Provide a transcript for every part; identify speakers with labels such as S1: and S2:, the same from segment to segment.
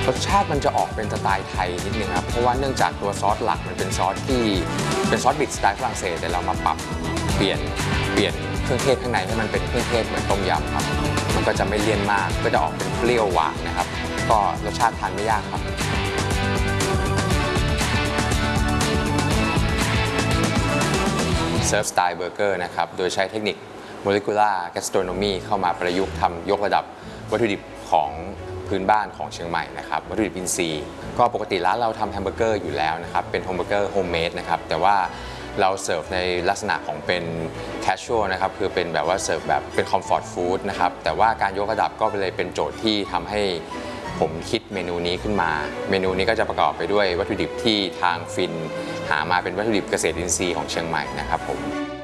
S1: รสชาติมันจะออกเป็นสไตล์ไทยนิดนึงครับเพราะว่าเนื่องจากตัวซอสหลักมันเป็นซอสที่เป็นซอสบิดสไตล์ฝรั่งเศสแต่เรามาปรับเปลี่ยนเครื่องเทศข้างในให้มันเป็นเครื่องเทศเหมือนต้มยำครับมันก็จะไม่เลี่ยนมากก็จะออกเป็นเปรี้ยวหวานนะครับก็รสชาติทานไม่ยากครับเซิร์ฟสไตล์เบอร์เกอร์นะครับโดยใช้เทคนิค Molecular Gastronomy เข้ามาประยุกต์ทำยกระดับวัตถุดิบของพื้นบ้านของเชียงใหม่นะครับวัตถุดิบอินทรีย์ก็ปกติร้านเราทำแฮมเบอร์เกอร์อยู่แล้วนะครับเป็นแฮมเบอร์เกอร์โฮมเมดนะครับแต่ว่าเราเสิร์ฟในลักษณะของเป็นแคชชวลนะครับคือเป็นแบบว่าเสิร์ฟแบบเป็นคอมฟอร์ตฟู้ดนะครับแต่ว่าการยกระดับก็เลยเป็นโจทย์ที่ทำให้ผมคิดเมนูนี้ขึ้นมาเมนูนี้ก็จะประกอบไปด้วยวัตถุดิบที่ทางฟินหามาเป็นวัตถุดิบเกษตรอินทรีย์ของเชียงใหม่นะครับผม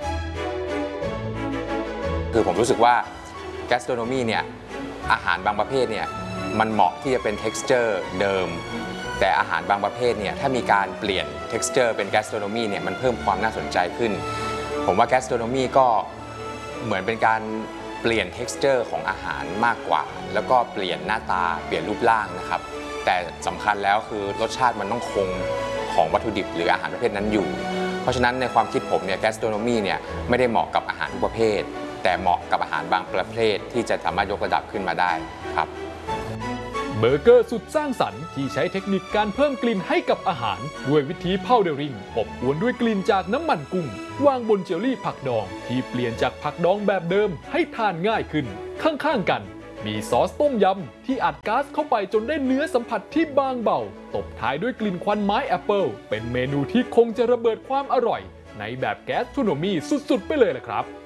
S1: คือผมรู้สึกว่า gastronomy เนี่ยอาหารบางประเภทเนี่ยมันเหมาะที่จะเป็น texture เดิมแต่อาหารบางประเภทเนี่ยถ้ามีการเปลี่ยน texture เป็น gastronomy เนี่ยมันเพิ่มความน่าสนใจขึ้นผมว่า gastronomy ก็เหมือนเป็นการเปลี่ยน texture ของอาหารมากกว่าแล้วก็เปลี่ยนหน้าตาเปลี่ยนรูปร่างนะครับแต่สำคัญแล้วคือรสชาติมันต้องคงของวัตถุดิบหรืออาหารประเภทนั้นอยู่เพราะฉะนั้นในความคิดผมเนี่ย gastronomy เนี่ยไม่ได้เหมาะกับอาหารทุกประเภทแต่เหมาะกับอาหารบางประเภทที่จะสามารถยกระดับขึ้นมาได้ครับ
S2: เบอร์เกอร์สุดสร้างสรรค์ที่ใช้เทคนิคการเพิ่มกลิ่นให้กับอาหารด้วยวิธีพาวเดอริงอบอวนด้วยกลิ่นจากน้ำมันกุ้งวางบนเจลลี่ผักดองที่เปลี่ยนจากผักดองแบบเดิมให้ทานง่ายขึ้นข้างๆกันมีซอสต้มยำที่อัดก๊าซเข้าไปจนได้เนื้อสัมผัสที่บางเบาตบท้ายด้วยกลิ่นควันไม้แอปเปิลเป็นเมนูที่คงจะระเบิดความอร่อยในแบบแกสโทรโนมีสุดๆไปเลยล่ะครับ